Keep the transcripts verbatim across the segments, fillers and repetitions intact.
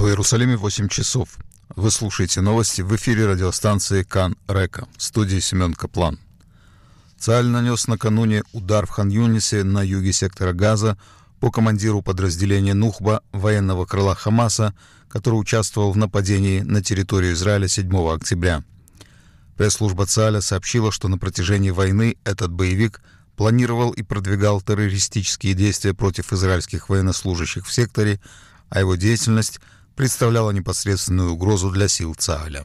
Иерусалиме восемь часов. Вы слушаете новости в эфире радиостанции Кан Река. В студии Семен Каплан. Цааль нанес накануне удар в Хан-Юнисе на юге сектора Газа по командиру подразделения Нухба военного крыла Хамаса, который участвовал в нападении на территорию Израиля седьмого октября. Пресс-служба Цааля сообщила, что на протяжении войны этот боевик планировал и продвигал террористические действия против израильских военнослужащих в секторе, а его деятельность представляла непосредственную угрозу для сил Цааля.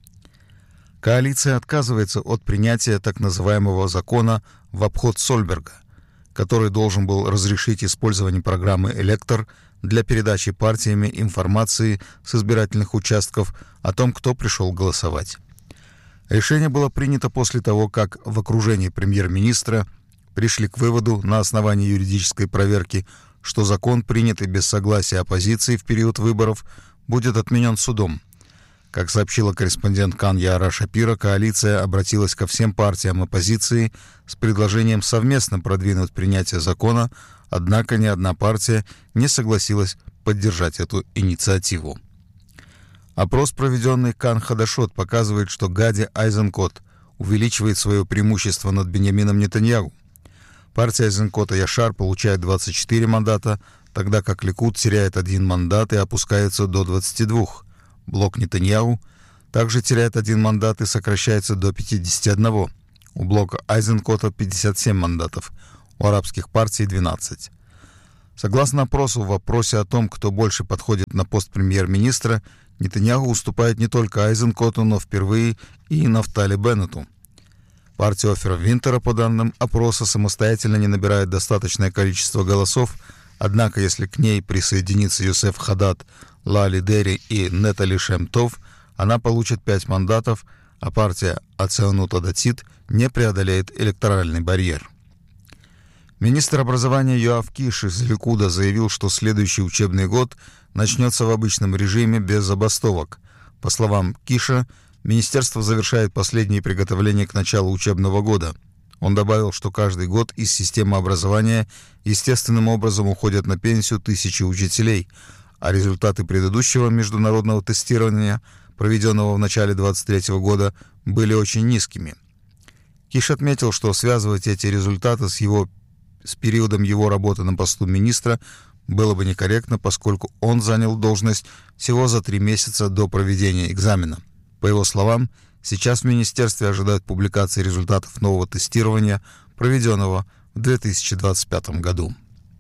Коалиция отказывается от принятия так называемого закона в обход Сольберга, который должен был разрешить использование программы «Электор» для передачи партиями информации с избирательных участков о том, кто пришел голосовать. Решение было принято после того, как в окружении премьер-министра пришли к выводу на основании юридической проверки, что закон, принятый без согласия оппозиции в период выборов, будет отменен судом. Как сообщила корреспондент Кан Яара Шапира, коалиция обратилась ко всем партиям оппозиции с предложением совместно продвинуть принятие закона, однако ни одна партия не согласилась поддержать эту инициативу. Опрос, проведенный Кан Хадашот, показывает, что Гади Айзенкот увеличивает свое преимущество над Биньямином Нетаньяху. Партия Айзенкота Яшар получает двадцать четыре мандата, тогда как Ликуд теряет один мандат и опускается до двадцати двух. Блок Нетаньяху также теряет один мандат и сокращается до пятидесяти одного. У блока Айзенкота пятьдесят семь мандатов, у арабских партий двенадцать. Согласно опросу, в вопросе о том, кто больше подходит на пост премьер-министра, Нетаньяху уступает не только Айзенкоту, но впервые и Нафтали Беннету. Партия Офера Винтера, по данным опроса, самостоятельно не набирает достаточное количество голосов, однако если к ней присоединится Йосеф Хадад, Лали Дери и Нетали Шем-Тов, она получит пять мандатов, а партия Ационут Адатит не преодолеет электоральный барьер. Министр образования Йоав Киш из Ликуда заявил, что следующий учебный год начнется в обычном режиме без забастовок. По словам Киша, министерство завершает последние приготовления к началу учебного года. Он добавил, что каждый год из системы образования естественным образом уходят на пенсию тысячи учителей, а результаты предыдущего международного тестирования, проведенного в начале двадцать третьего года, были очень низкими. Киш отметил, что связывать эти результаты с, его, с периодом его работы на посту министра было бы некорректно, поскольку он занял должность всего за три месяца до проведения экзамена. По его словам, сейчас в министерстве ожидают публикации результатов нового тестирования, проведенного в две тысячи двадцать пятом году.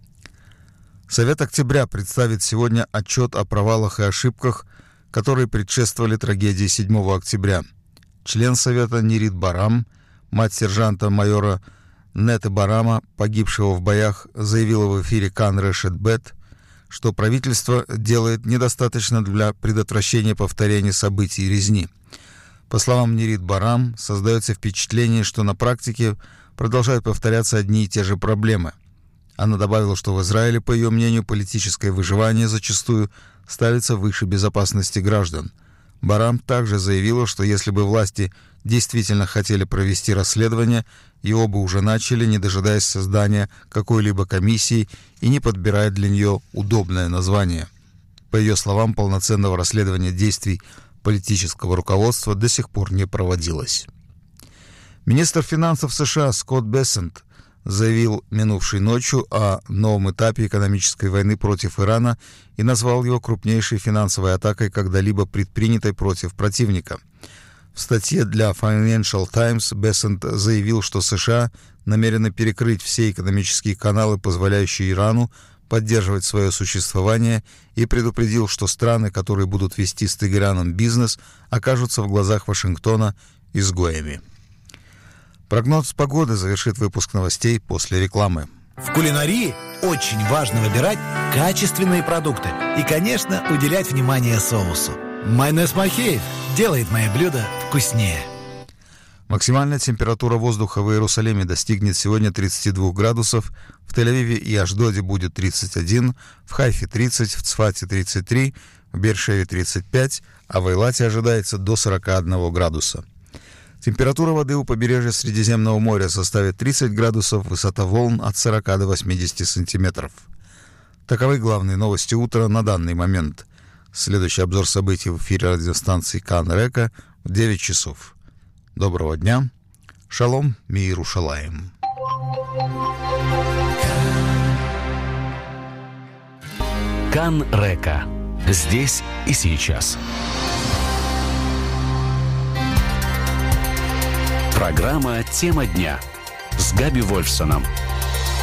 Совет Октября представит сегодня отчет о провалах и ошибках, которые предшествовали трагедии седьмого октября. Член Совета Нирит Барам, мать сержанта-майора Нета Барама, погибшего в боях, заявила в эфире Кан Решет Бет, что правительство делает недостаточно для предотвращения повторения событий и резни. По словам Нирит Барам, создается впечатление, что на практике продолжают повторяться одни и те же проблемы. Она добавила, что в Израиле, по ее мнению, политическое выживание зачастую ставится выше безопасности граждан. Барам также заявила, что если бы власти действительно хотели провести расследование, его бы уже начали, не дожидаясь создания какой-либо комиссии и не подбирая для нее удобное название. По ее словам, полноценного расследования действий политического руководства до сих пор не проводилось. Министр финансов США Скотт Бессент заявил минувшей ночью о новом этапе экономической войны против Ирана и назвал его крупнейшей финансовой атакой, когда-либо предпринятой против противника. В статье для Financial Times Бессент заявил, что США намерены перекрыть все экономические каналы, позволяющие Ирану поддерживать свое существование, и предупредил, что страны, которые будут вести с Тегераном бизнес, окажутся в глазах Вашингтона изгоями. Прогноз погоды завершит выпуск новостей после рекламы. В кулинарии очень важно выбирать качественные продукты и, конечно, уделять внимание соусу. Майонез Махеев делает мои блюда вкуснее. Максимальная температура воздуха в Иерусалиме достигнет сегодня тридцати двух градусов, в Тель-Авиве и Ашдоде будет тридцать один, в Хайфе тридцать, в Цфате тридцать три, в Беэр-Шеве тридцать пять, а в Эйлате ожидается до сорока одного градуса. Температура воды у побережья Средиземного моря составит тридцать градусов, высота волн от сорока до восьмидесяти сантиметров. Таковы главные новости утра на данный момент. Следующий обзор событий в эфире радиостанции Кан Река в девять часов. Доброго дня. Шалом, мир ушалаем. Кан Река. Здесь и сейчас. Программа «Тема дня» с Габи Вольфсоном.